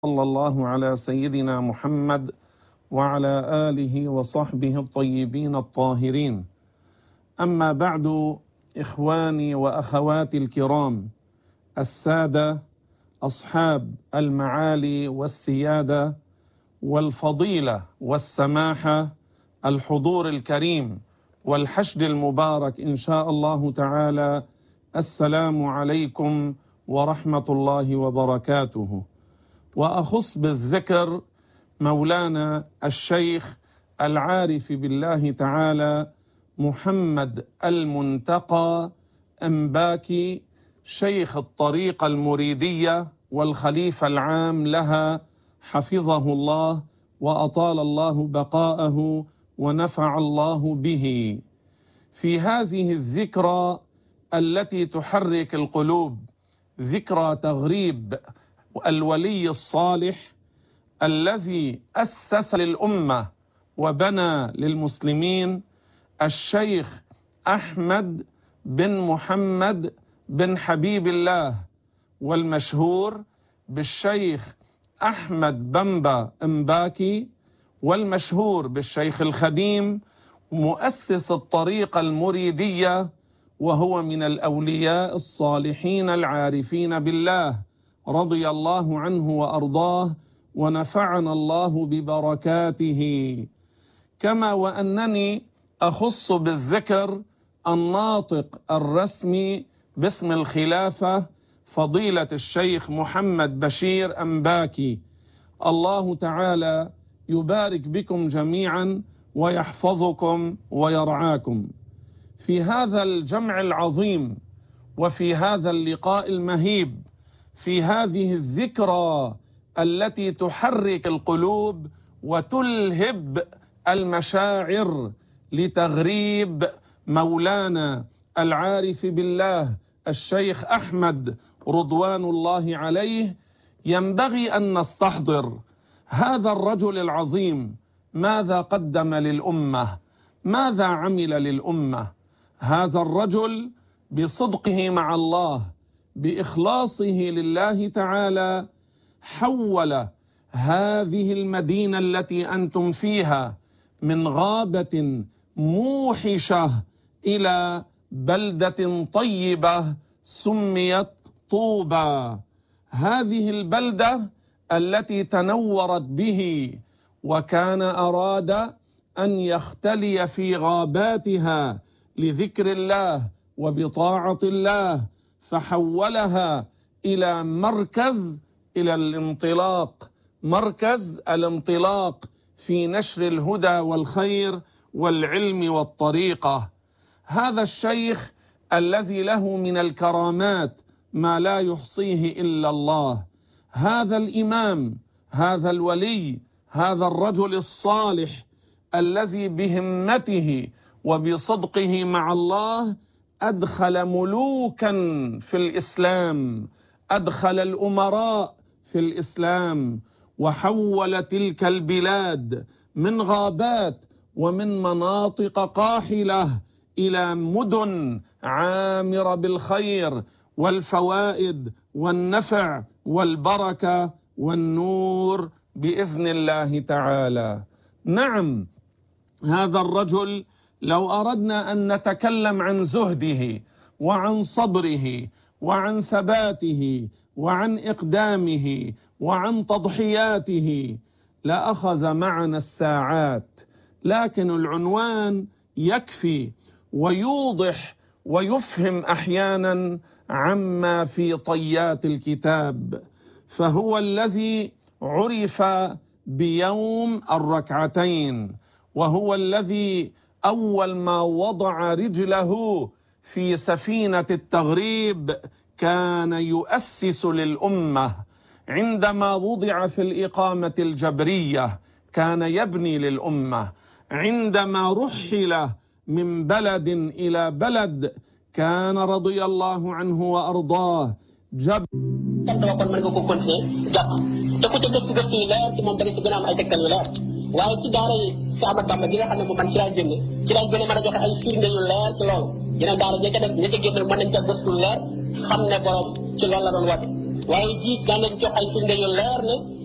صلى الله على سيدنا محمد وعلى آله وصحبه الطيبين الطاهرين. أما بعد، إخواني وأخواتي الكرام، السادة أصحاب المعالي والسيادة والفضيلة والسماحة، الحضور الكريم والحشد المبارك إن شاء الله تعالى، السلام عليكم ورحمة الله وبركاته. وأخص بالذكر مولانا الشيخ العارف بالله تعالى محمد المنتقى أنباكي، شيخ الطريقة المريدية والخليفة العام لها، حفظه الله وأطال الله بقاءه ونفع الله به. في هذه الذكرى التي تحرك القلوب، ذكرى تغريب الولي الصالح الذي أسس للأمة وبنى للمسلمين، الشيخ أحمد بن محمد بن حبيب الله، والمشهور بالشيخ أحمد بمبا أنباكي، والمشهور بالشيخ الخديم، مؤسس الطريقة المريدية، وهو من الأولياء الصالحين العارفين بالله، رضي الله عنه وأرضاه ونفعنا الله ببركاته. كما وأنني أخص بالذكر الناطق الرسمي باسم الخلافة، فضيلة الشيخ محمد بشير أنباكي. الله تعالى يبارك بكم جميعا ويحفظكم ويرعاكم في هذا الجمع العظيم، وفي هذا اللقاء المهيب، في هذه الذكرى التي تحرك القلوب وتلهب المشاعر لتغريب مولانا العارف بالله الشيخ أحمد رضوان الله عليه. ينبغي أن نستحضر هذا الرجل العظيم، ماذا قدم للأمة، ماذا عمل للأمة. هذا الرجل بصدقه مع الله، بإخلاصه لله تعالى، حول هذه المدينة التي أنتم فيها من غابة موحشة إلى بلدة طيبة سميت طوبى. هذه البلدة التي تنورت به، وكان أراد أن يختلي في غاباتها لذكر الله وبطاعة الله، فحولها إلى مركز، إلى الانطلاق، مركز الانطلاق في نشر الهدى والخير والعلم والطريقة. هذا الشيخ الذي له من الكرامات ما لا يحصيه إلا الله، هذا الإمام، هذا الولي، هذا الرجل الصالح الذي بهمته وبصدقه مع الله أدخل ملوكا في الإسلام، أدخل الأمراء في الإسلام، وحول تلك البلاد من غابات ومن مناطق قاحلة إلى مدن عامرة بالخير والفوائد والنفع والبركة والنور بإذن الله تعالى. نعم، هذا الرجل لو أردنا أن نتكلم عن زهده وعن صبره وعن ثباته وعن إقدامه وعن تضحياته لأخذ معنا الساعات، لكن العنوان يكفي ويوضح ويفهم أحيانا عما في طيات الكتاب. فهو الذي عرف بيوم الركعتين، وهو الذي أول ما وضع رجله في سفينة التغريب كان يؤسس للأمة. عندما وضع في الإقامة الجبرية كان يبني للأمة. عندما رحل من بلد إلى بلد كان رضي الله عنه وأرضاه waaye ci daara yi si Ahmad Bamba gi nga xam ne moom man ci laa génne mën a joxe ay firnde yu leer ci loolu. yeneen daara ña ca def ña ca génne mën nañ ca gëstu leer xam ne borom ci loolu la doon woote. waaye jiit daan nañ jox ay firnde yu leer ne